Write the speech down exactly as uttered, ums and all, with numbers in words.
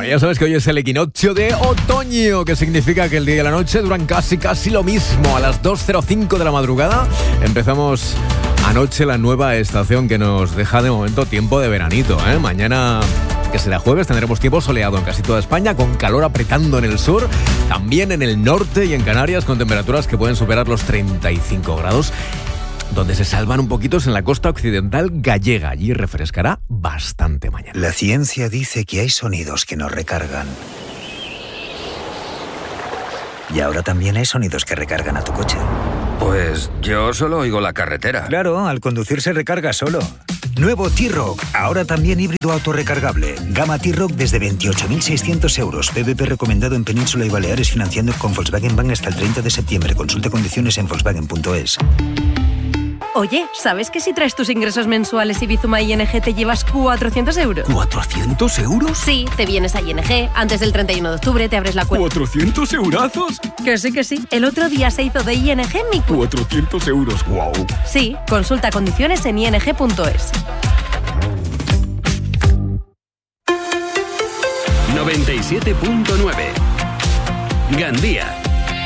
ya sabes que hoy es el equinoccio de otoño, que significa que el día y la noche duran casi, casi lo mismo. A las dos cero cinco de la madrugada empezamos anoche la nueva estación que nos deja de momento tiempo de veranito, ¿eh? Mañana, que será jueves, tendremos tiempo soleado en casi toda España, con calor apretando en el sur, también en el norte y en Canarias, con temperaturas que pueden superar los treinta y cinco grados. Donde se salvan un poquito es en la costa occidental gallega. Allí refrescará bastante mañana. La ciencia dice que hay sonidos que nos recargan. Y ahora también hay sonidos que recargan a tu coche. Pues yo solo oigo la carretera. Claro, al conducir se recarga solo. Nuevo T-Roc, ahora también híbrido autorrecargable. Gama T-Roc desde veintiocho mil seiscientos euros. P V P recomendado en Península y Baleares, financiando con Volkswagen Bank hasta el treinta de septiembre. Consulte condiciones en volkswagen punto es. Oye, ¿sabes que si traes tus ingresos mensuales y Bizuma I N G te llevas cuatrocientos euros? ¿cuatrocientos euros? Sí, te vienes a I N G, antes del treinta y uno de octubre te abres la cuenta. ¿cuatrocientos eurazos? Que sí, que sí. El otro día se hizo de I N G mi cuenta. cuatrocientos euros, wow. Sí, consulta condiciones en i n g punto es. noventa y siete punto nueve Gandía.